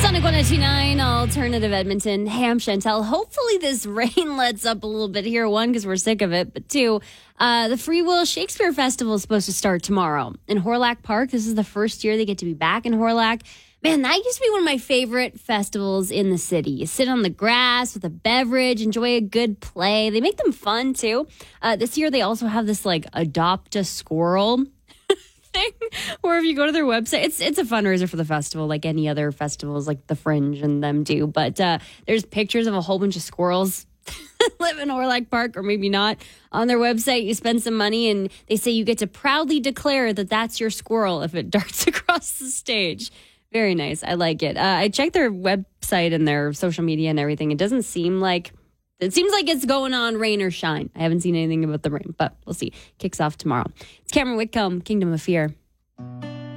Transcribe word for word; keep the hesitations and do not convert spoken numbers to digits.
Sonic one oh two point nine, Alternative Edmonton. Hey, I'm Chantel. Hopefully this rain lets up a little bit here. One, because we're sick of it. But two, uh, the Free Will Shakespeare Festival is supposed to start tomorrow in Hawrelak Park. This is the first year they get to be back in Hawrelak. Man, that used to be one of my favorite festivals in the city. You sit on the grass with a beverage, enjoy a good play. They make them fun, too. Uh, this year, they also have this, like, adopt a squirrel thing, where if you go to their website, it's it's a fundraiser for the festival, like any other festivals, like the Fringe and them do. But uh, there's pictures of a whole bunch of squirrels that live in Hawrelak Park, or maybe not. On their website, you spend some money, and they say you get to proudly declare that that's your squirrel if it darts across the stage. Very nice. I like it. Uh, I checked their website and their social media and everything. It doesn't seem like It seems like it's going on rain or shine. I haven't seen anything about the rain, but we'll see. Kicks off tomorrow. It's Cameron Whitcomb, Kingdom of Fear.